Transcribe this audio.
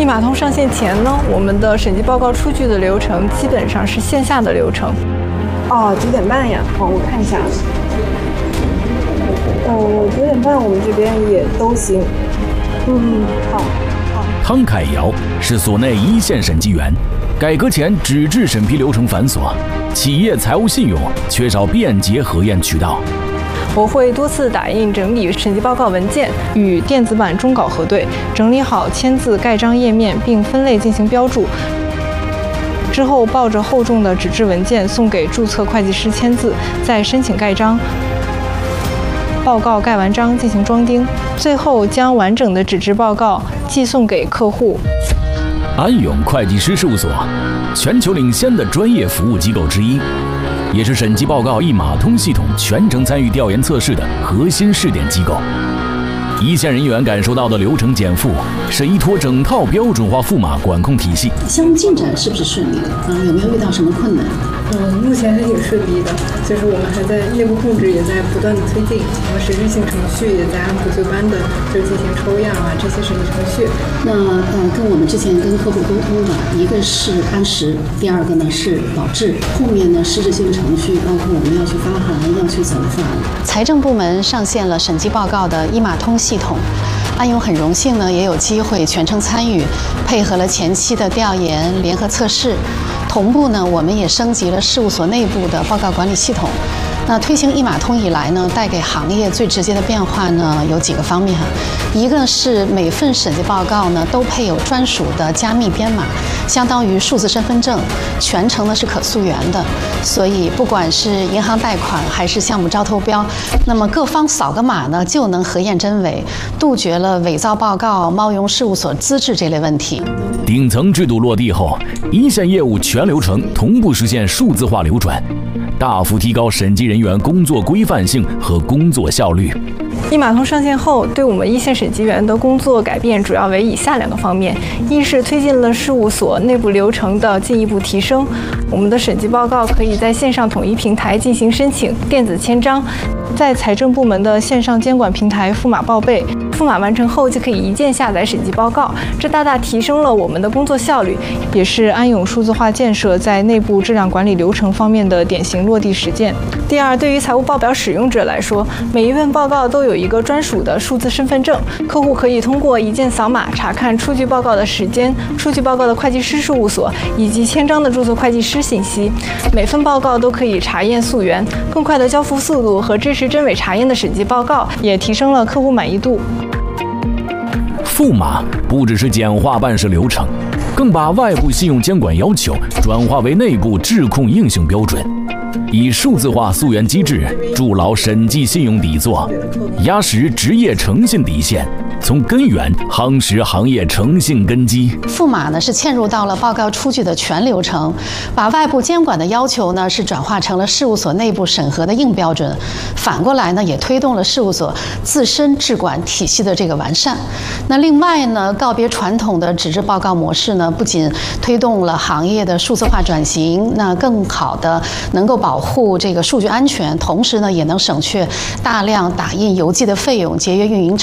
一码通上线前呢，我们的审计报告出具的流程基本上是线下的流程。哦，9点半呀，我看一下。9点半我们这边也都行。好。 汤凯尧是所内一线审计员，改革前纸质审批流程繁琐，企业财务信用缺少便捷核验渠道。 我会多次打印整理审计报告文件，与电子版终稿核对，整理好签字盖章页面，并分类进行标注。之后抱着厚重的纸质文件送给注册会计师签字，再申请盖章。报告盖完章进行装订，最后将完整的纸质报告寄送给客户。 安永会计师事务所，全球领先的专业服务机构之一，也是审计报告一码通系统全程参与调研测试的核心试点机构。一线人员感受到的流程减负，是依托整套标准化赋码管控体系。 项目进展是不是顺利的？有没有遇到什么困难？ 目前还挺顺利的，就是我们还在内部控制也在不断的推进，然后实质性程序也在按部就班的就进行抽样啊这些审计程序。 那跟我们之前跟客户沟通的，一个是按时，第二个呢是保质，后面呢实质性程序包括我们要去发函，要去走访。 财政部门上线了审计报告的一码通系统，安永很荣幸呢也有机会全程参与，配合了前期的调研、联合测试。同步呢，我们也升级了事务所内部的报告管理系统。那推行一码通以来呢，带给行业最直接的变化呢，有几个方面哈。一个是每份审计报告呢都配有专属的加密编码，相当于数字身份证，全程呢是可溯源的。所以不管是银行贷款还是项目招投标，那么各方扫个码呢就能核验真伪，杜绝了伪造报告、冒用事务所资质这类问题。 顶层制度落地后，一线业务全流程同步实现数字化流转，大幅提高审计人员工作规范性和工作效率。 一码通上线后，对我们一线审计员的工作改变主要为以下2个方面：一是推进了事务所内部流程的进一步提升，我们的审计报告可以在线上统一平台进行申请、电子签章，在财政部门的线上监管平台赋码报备，赋码完成后就可以一键下载审计报告，这大大提升了我们的工作效率，也是安永数字化建设在内部质量管理流程方面的典型落地实践。第二，对于财务报表使用者来说，每一份报告都有一个专属的数字身份证，客户可以通过一键扫码查看出具报告的时间、出具报告的会计师事务所以及签章的注册会计师信息。每份报告都可以查验溯源，更快的交付速度和支持真伪查验的审计报告，也提升了客户满意度。 赋码不只是简化办事流程，更把外部信用监管要求转化为内部质控硬性标准，以数字化溯源机制筑牢审计信用底座，压实职业诚信底线，从根源夯实行业诚信根基。 赋码呢是嵌入到了报告出具的全流程，把外部监管的要求呢是转化成了事务所内部审核的硬标准，反过来呢也推动了事务所自身质管体系的这个完善。那另外呢，告别传统的纸质报告模式呢，不仅推动了行业的数字化转型，那更好的能够保护这个数据安全，同时呢也能省去大量打印邮寄的费用，节约运营